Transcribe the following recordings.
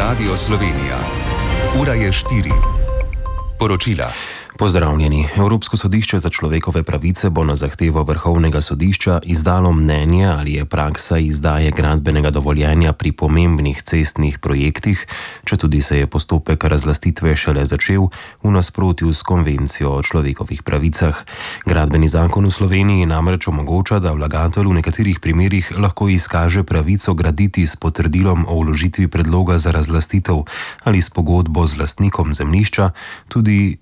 Radio Slovenija. Ura je 4. Poročila. Pozdravljeni. Evropsko sodišče za človekove pravice bo na zahtevo Vrhovnega sodišča izdalo mnenje, ali je praksa izdaje gradbenega dovoljenja pri pomembnih cestnih projektih, četudi se je postopek razlastitve šele začel, v nasprotju s konvencijo o človekovih pravicah. Gradbeni zakon v Sloveniji namreč omogoča, da vlagatelj v nekaterih primerih lahko izkaže pravico graditi s potrdilom o vložitvi predloga za razlastitev ali s pogodbo z lastnikom zemljišča, tudi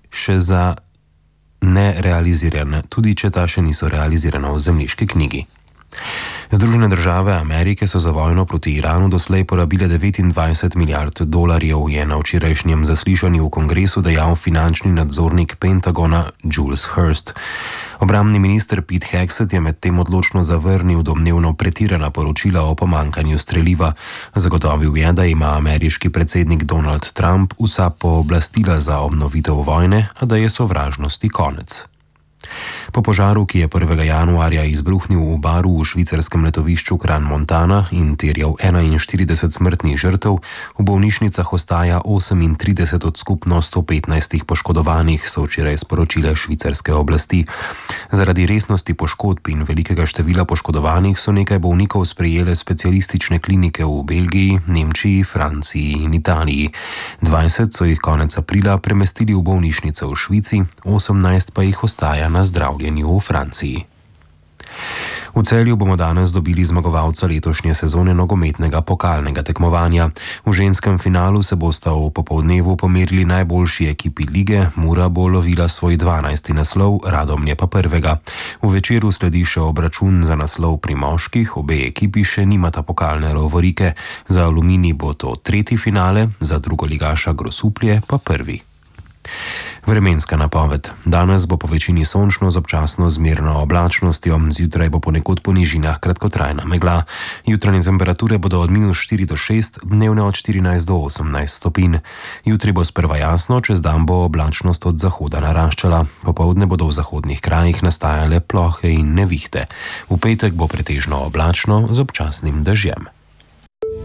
če ta še niso realizirana v zemljiški knjigi. Združene države Amerike so za vojno proti Iranu doslej porabile $29 milijard, je na včerajšnjem zaslišanju v kongresu dejal finančni nadzornik Pentagona Jules Hurst. Obrambni minister Pete Hegseth je medtem odločno zavrnil domnevno pretirana poročila o pomanjkanju streliva. Zagotovil je, da ima ameriški predsednik Donald Trump vsa pooblastila za obnovitev vojne, a da je sovražnosti konec. Po požaru, ki je 1. januarja izbruhnil v baru v švicarskem letovišču Crans-Montana in terjal 41 smrtnih žrtev, v bolnišnicah ostaja 38 od skupno 115 poškodovanih, so včeraj sporočile švicarske oblasti. Zaradi resnosti poškodb in velikega števila poškodovanih so nekaj bolnikov sprejele specialistične klinike v Belgiji, Nemčiji, Franciji in Italiji. 20 so jih konec aprila premestili v bolnišnice v Švici, 18 pa jih ostaja na zdravljenju v Franciji. V Celju bomo danes dobili zmagovalca letošnje sezone nogometnega pokalnega tekmovanja. V ženskem finalu se bosta v popoldnevu pomerili najboljši ekipi lige, Mura bo lovila svoj 12. naslov, Radomlje pa prvega. V večeru sledi še obračun za naslov pri moških, obe ekipi še nimata pokalne lovorike. Za Aluminij bo to tretji finale, za drugoligaša Grosuplje pa prvi. Vremenska napoved. Danes bo po večini sončno z občasno zmerno oblačnostjo, zjutraj bo ponekod po nižinah kratkotrajna megla. Jutranje temperature bodo od -4 do 6, dnevne od 14 do 18 stopinj. Jutri bo sprva jasno, čez dan bo oblačnost od zahoda naraščala. Popoldne bodo v zahodnih krajih nastajale plohe in nevihte. V petek bo pretežno oblačno z občasnim dežjem.